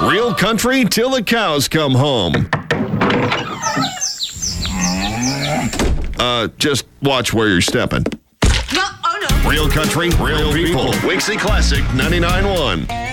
Real country till the cows come home. Just watch where you're stepping. No, oh no. Real country, real people. Wixie Classic 99.1.